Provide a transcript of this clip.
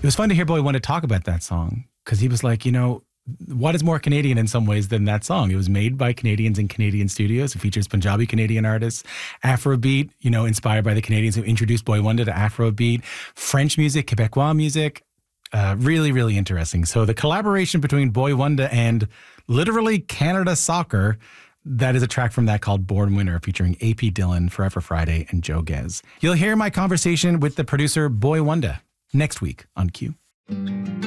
was fun to hear Boy Wonder talk about that song because he was like, what is more Canadian in some ways than that song? It was made by Canadians in Canadian studios. It features Punjabi Canadian artists, Afrobeat, inspired by the Canadians who introduced Boy Wonder to Afrobeat, French music, Quebecois music. Really, really interesting. So the collaboration between Boy Wonder and literally Canada Soccer, that is a track from that called Born Winner featuring AP Dillon, Forever Friday, and Joe Gez. You'll hear my conversation with the producer Boy Wonder next week on Q.